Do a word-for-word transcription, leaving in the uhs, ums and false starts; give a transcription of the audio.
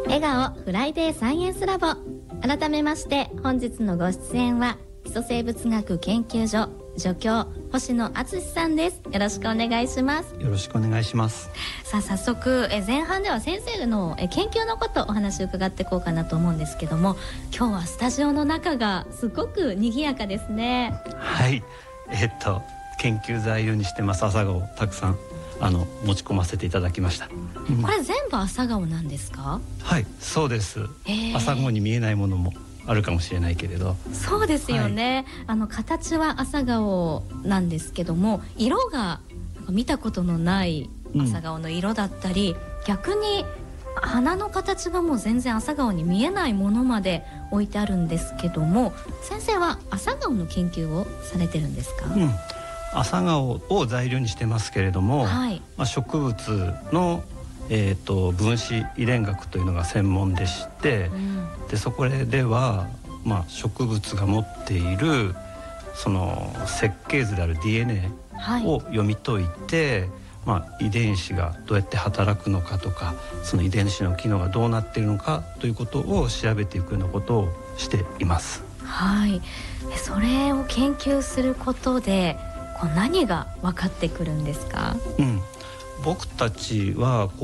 笑顔フライデーサイエンスラボ。改めまして本日のご出演は基礎生物学研究所助教星野敦さんです。よろしくお願いします。 よろしくお願いします。 さあ早速え前半では先生のえ研究のことお話を伺っていこうかなと思うんですけども、今日はスタジオの中がすごく賑やかですね。 はい、えっと研究材料にしてます朝顔をたくさんあの持ち込ませていただきました。うん、 これ全部朝顔なんですか？ はい、そうです。朝顔に見えないものもあるかもしれないけれど、 そうですよね、はい、あの形は朝顔なんですけども、色がなんか見たことのない朝顔の色だったり、うん、逆に花の形がもう全然朝顔に見えないものまで置いてあるんですけども、先生は朝顔の研究をされてるんですか？ うん、朝顔を材料にしてますけれども、はい、まあ、植物のえー、と分子遺伝学というのが専門でして、うん、でそこでは、まあ、植物が持っているその設計図である ディーエヌエー を読み解いて、はい、まあ、遺伝子がどうやって働くのかとか、その遺伝子の機能がどうなっているのかということを調べていくようなことをしています。 はい、それを研究することでこう何が分かってくるんですか？ うん、僕たちは